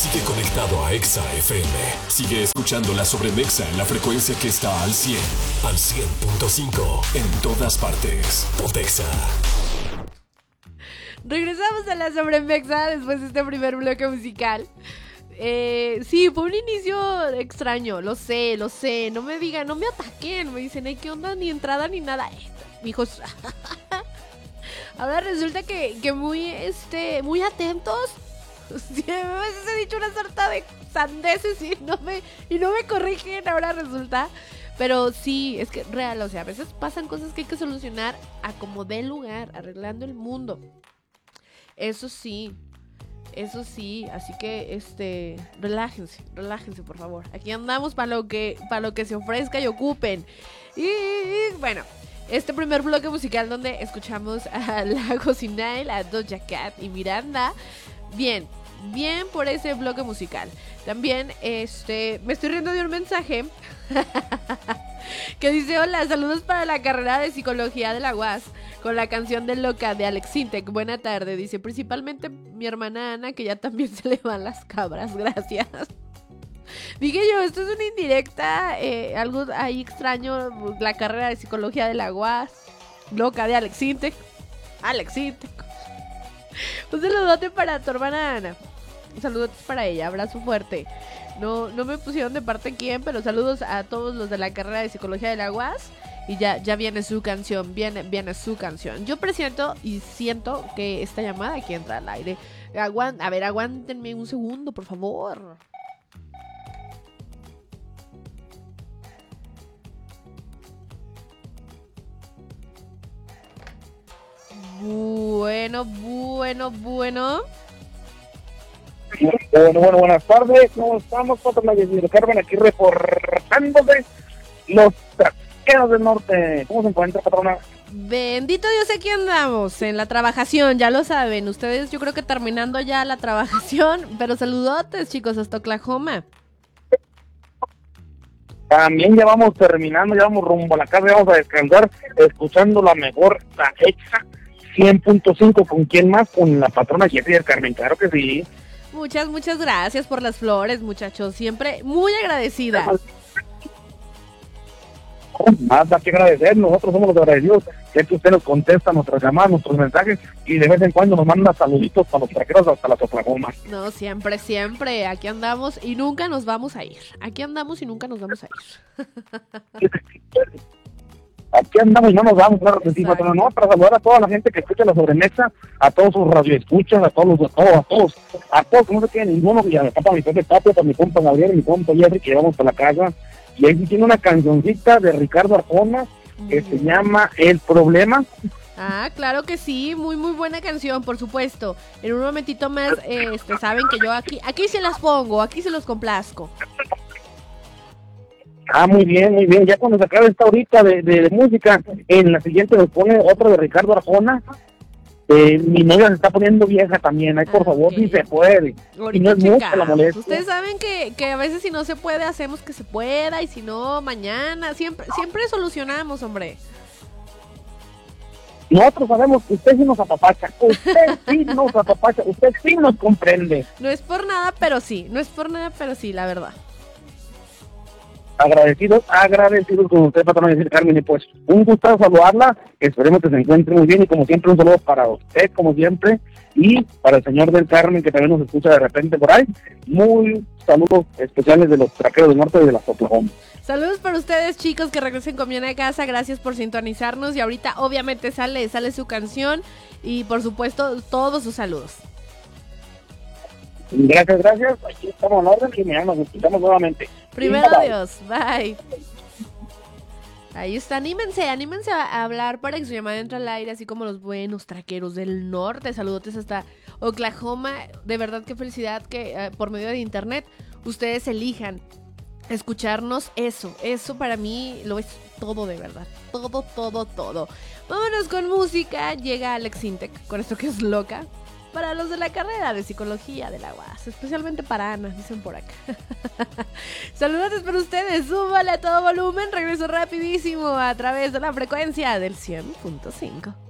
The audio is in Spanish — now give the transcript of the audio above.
Sigue conectado a Exa FM. Sigue escuchando la Sobremexa en la frecuencia que está al 100, al 100.5 en todas partes. Pontexa. Regresamos a la Sobremexa después de este primer bloque musical. Sí, fue un inicio extraño, lo sé, no me digan, no me ataquen, me dicen, ¿qué onda? Ni entrada ni nada, mijos. Ahora resulta que muy atentos. Sí, a veces he dicho una sarta de sandeces y no me corrigen, ahora resulta. Pero sí, es que real, o sea, a veces pasan cosas que hay que solucionar a como dé lugar, arreglando el mundo. Eso sí, así que relájense por favor. Aquí andamos para lo que se ofrezca y ocupen. Y bueno, este primer bloque musical donde escuchamos a La Cocinail, a Doja Cat y Miranda. Bien por ese bloque musical. También me estoy riendo de un mensaje que dice: hola, saludos para la carrera de psicología de la UAS con la canción de Loca de Alex Sintek. Buena tarde, dice, principalmente mi hermana Ana, que ya también se le van las cabras, gracias. Dije yo, esto es una indirecta, algo ahí extraño, la carrera de psicología de la UAS, Loca de Alex Sintek. Un saludote para tu hermana Ana. Un saludote para ella, abrazo fuerte. No me pusieron de parte quién, pero saludos a todos los de la carrera de psicología de la UAS. Y ya viene su canción, viene su canción. Yo presiento y siento que esta llamada aquí entra al aire. Aguántenme un segundo, por favor. Bueno. Buenas tardes. ¿Cómo estamos? Carmen aquí reportándose los traqueros del norte. ¿Cómo se encuentra, patrona? Bendito Dios, aquí andamos en la trabajación, ya lo saben. Ustedes yo creo que terminando ya la trabajación, pero saludotes, chicos, hasta Oklahoma. También ya vamos terminando, ya vamos rumbo a la casa, vamos a descansar escuchando la mejor, la Exa 100.5. ¿Con quién más? Con la patrona Jessie del Carmen, claro que sí. Muchas gracias por las flores, muchachos, siempre muy agradecida. Más da que agradecer, nosotros somos los agradecidos, que usted nos contesta nuestras llamadas, nuestros mensajes, y de vez en cuando nos manda saluditos para los traqueros hasta las Oklahoma. No, siempre, aquí andamos y nunca nos vamos a ir. Aquí andamos y no nos vamos, claro que sí, patrón, no, para saludar a toda la gente que escucha la Sobremexa, a todos sus radioescuchas, a todos, que no se quede ninguno, y a mi jefe Tapia, para mi compa Gabriel y mi compa Jerry, que llevamos para la casa. Y ahí tiene una cancioncita de Ricardo Arjona que se llama El Problema. Ah, claro que sí, muy buena canción, por supuesto. En un momentito más, saben que yo aquí se las pongo, aquí se los complazco. Ah, muy bien, ya cuando se acabe esta horita de música, en la siguiente nos pone otra de Ricardo Arjona. Mi novia se está poniendo vieja también, por favor, si se puede. Ahorita y no es mucha la molestia. Ustedes saben que a veces si no se puede, hacemos que se pueda, y si no, mañana. Siempre solucionamos, hombre. Nosotros sabemos que usted sí nos apapacha, usted sí nos comprende. No es por nada, pero sí, la verdad. Agradecidos con usted, patrona Carmen, y pues un gusto saludarla, esperemos que se encuentre muy bien, y como siempre un saludo para usted, como siempre, y para el señor del Carmen, que también nos escucha de repente por ahí. Muy saludos especiales de los traqueros del norte y de las Oklahoma. Saludos para ustedes, chicos, que regresen con bien a casa, gracias por sintonizarnos, y ahorita obviamente sale su canción, y por supuesto todos sus saludos. Gracias, aquí estamos en orden y mañana nos escuchamos nuevamente. Primero Dios, bye. Ahí está, anímense a hablar para que su llamada entre al aire, así como los buenos traqueros del norte. Saludotes hasta Oklahoma, de verdad qué felicidad que por medio de internet ustedes elijan escucharnos. Eso para mí lo es todo, de verdad, todo. Vámonos con música, llega Alex Sintek con esto que es Loca. Para los de la carrera de psicología de la UAS, especialmente para Ana, dicen por acá. Saludos para ustedes, súbale a todo volumen, regreso rapidísimo a través de la frecuencia del 100.5.